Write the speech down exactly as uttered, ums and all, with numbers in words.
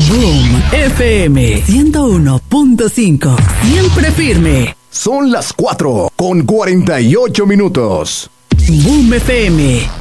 Boom F M ciento uno punto cinco. Siempre firme. Son las cuatro con cuarenta y ocho minutos. Boom F M.